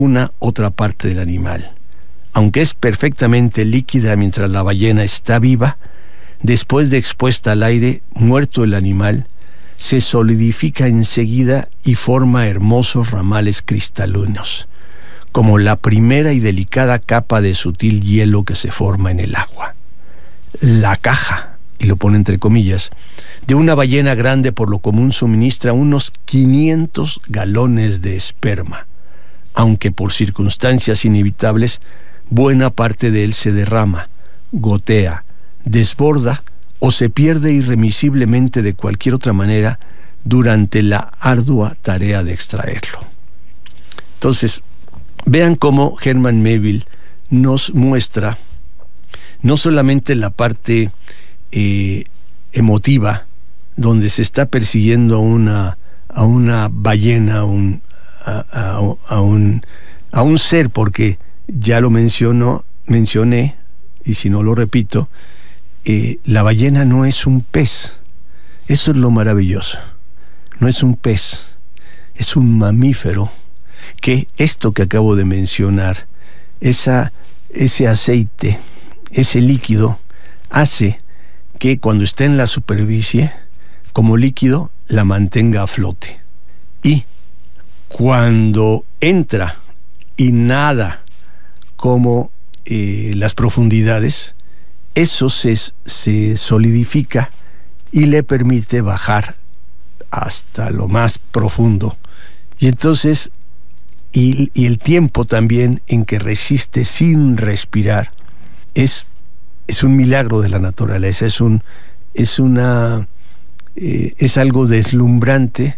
una otra parte del animal. Aunque es perfectamente líquida mientras la ballena está viva, después de expuesta al aire, muerto el animal, se solidifica enseguida y forma hermosos ramales cristalinos, como la primera y delicada capa de sutil hielo que se forma en el agua. La caja, y lo pone entre comillas, de una ballena grande por lo común suministra unos 500 galones de esperma, aunque por circunstancias inevitables, buena parte de él se derrama, gotea, desborda o se pierde irremisiblemente de cualquier otra manera durante la ardua tarea de extraerlo. Entonces, vean cómo Herman Melville nos muestra no solamente la parte emotiva, donde se está persiguiendo a una ballena, a un ser, porque ya lo mencioné, y si no lo repito, la ballena no es un pez. Eso es lo maravilloso. No es un pez, es un mamífero, que esto que acabo de mencionar, ese aceite, ese líquido, hace que cuando esté en la superficie, como líquido, la mantenga a flote. Y cuando entra y nada como las profundidades, eso se solidifica y le permite bajar hasta lo más profundo. Y entonces, y el tiempo también en que resiste sin respirar, es un milagro de la naturaleza, es algo deslumbrante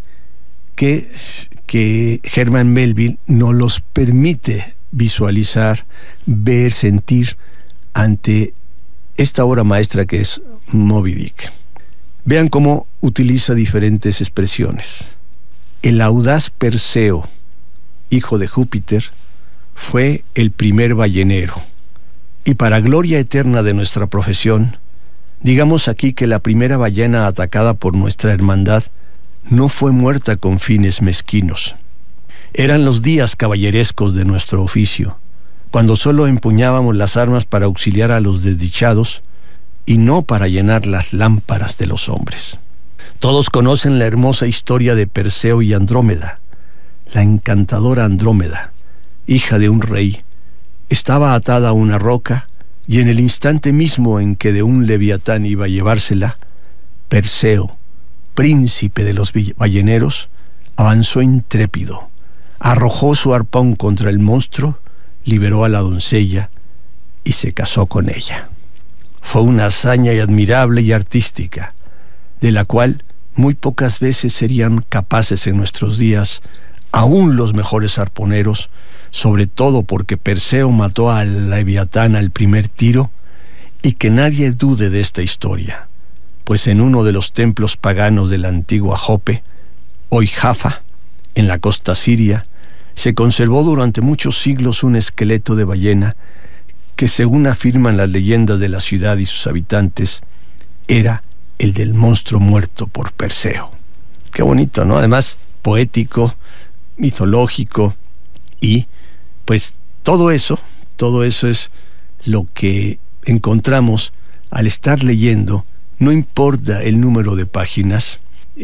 que Herman Melville nos los permite visualizar, ver, sentir ante esta obra maestra que es Moby Dick. Vean cómo utiliza diferentes expresiones. El audaz Perseo, hijo de Júpiter, fue el primer ballenero. Y para gloria eterna de nuestra profesión, digamos aquí que la primera ballena atacada por nuestra hermandad no fue muerta con fines mezquinos. Eran los días caballerescos de nuestro oficio, cuando solo empuñábamos las armas para auxiliar a los desdichados y no para llenar las lámparas de los hombres. Todos conocen la hermosa historia de Perseo y Andrómeda. La encantadora Andrómeda, hija de un rey, estaba atada a una roca y en el instante mismo en que de un leviatán iba a llevársela, Perseo, príncipe de los balleneros, avanzó intrépido, arrojó su arpón contra el monstruo, liberó a la doncella y se casó con ella. Fue una hazaña admirable y artística, de la cual muy pocas veces serían capaces en nuestros días aún los mejores arponeros, sobre todo porque Perseo mató al leviatán al primer tiro, y que nadie dude de esta historia, pues en uno de los templos paganos de la antigua Jope, hoy Jaffa, en la costa siria, se conservó durante muchos siglos un esqueleto de ballena que, según afirman las leyendas de la ciudad y sus habitantes, era el del monstruo muerto por Perseo. Qué bonito, ¿no? Además, poético, mitológico, y pues todo eso es lo que encontramos al estar leyendo. No importa el número de páginas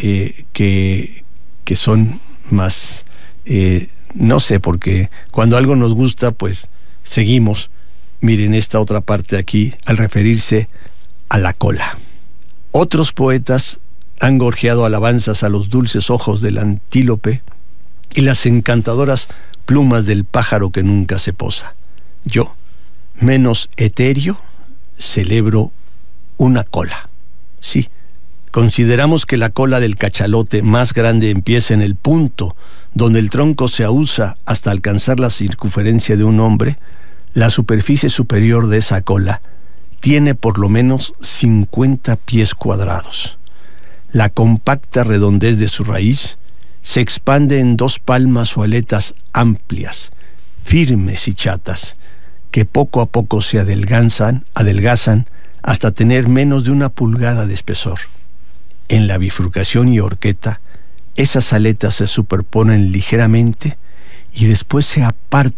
que son más, no sé, porque cuando algo nos gusta, pues seguimos. Miren esta otra parte aquí, al referirse a la cola. Otros poetas han gorjeado alabanzas a los dulces ojos del antílope y las encantadoras plumas del pájaro que nunca se posa. Yo, menos etéreo, celebro una cola. Sí, consideramos que la cola del cachalote más grande empieza en el punto donde el tronco se ahuza hasta alcanzar la circunferencia de un hombre. La superficie superior de esa cola tiene por lo menos 50 pies cuadrados. La compacta redondez de su raíz se expande en 2 palmas o aletas amplias, firmes y chatas, que poco a poco se adelgazan hasta tener menos de 1 pulgada de espesor. En la bifurcación y horqueta, esas aletas se superponen ligeramente y después se aparta